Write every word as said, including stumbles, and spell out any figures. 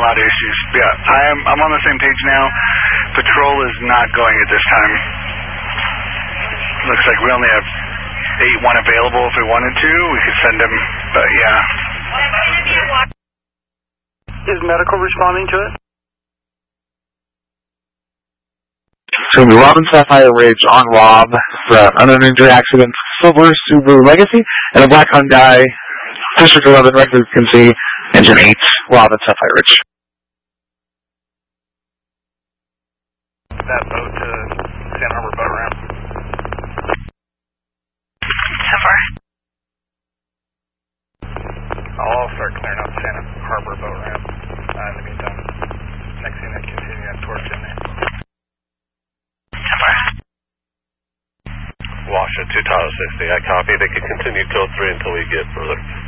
lot of issues. Yeah, I'm, I'm on the same page now. Patrol is not going at this time. Looks like we only have eight one available. If we wanted to, we could send them, but yeah. Is medical responding to it? It's going to be Rob and Sapphire Ridge on Rob for an unknown injury accident, Silver Subaru Legacy, and a black Hyundai, District eleven record can see, engine eight, Rob and Sapphire Ridge. That boat to Santa Harbor boat ramp. Sapphire. I'll start clearing out Santa Harbor boat ramp uh, in the meantime. Next unit, continue up towards in there. Sapphire. Wash at two Tower sixty, I copy. They can continue code three until we get further.